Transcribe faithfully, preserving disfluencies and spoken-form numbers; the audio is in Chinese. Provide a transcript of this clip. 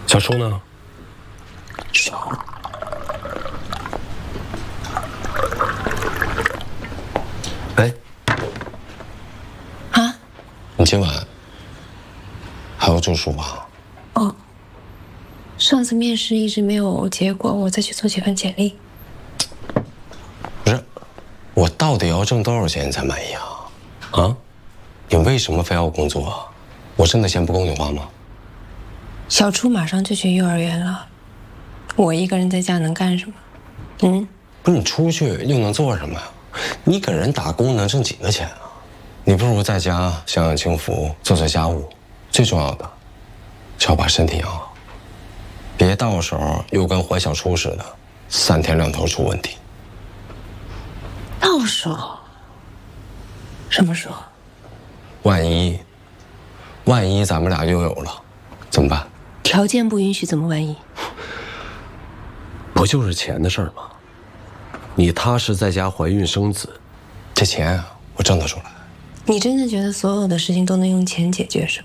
小初呢？ 少。 哎， 啊？ 你今晚还要住宿吧？ 哦，上次面试一直没有结果，我再去做几份简历。 不是，我到底要挣多少钱你才满意啊？啊？你为什么非要工作啊？我挣的钱不够你花吗？ 小初马上就去幼儿园了，我一个人在家能干什么？嗯， 不是你出去又能做什么呀？你给人打工能挣几个钱啊？你不如在家享享清福，做做家务。最重要的，是要把身体养好，别到时候又跟怀小初似的，三天两头出问题。 到时候什么时候？ 万一，万一咱们俩又有了，怎么办？ 条件不允许，怎么万一？ 不就是钱的事儿吗？你踏实在家怀孕生子， 这钱啊，我挣得出来。 你真的觉得所有的事情都能用钱解决是吗？